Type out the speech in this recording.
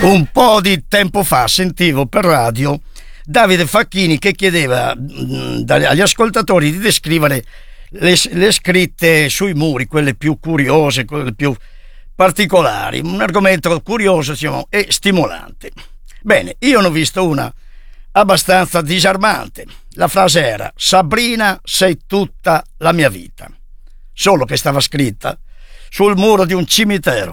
Un po' di tempo fa sentivo per radio Davide Facchini che chiedeva agli ascoltatori di descrivere le scritte sui muri, quelle più curiose, quelle più particolari, un argomento curioso e stimolante. Bene, io ne ho visto una abbastanza disarmante. La frase era: Sabrina, sei tutta la mia vita. Solo che stava scritta sul muro di un cimitero.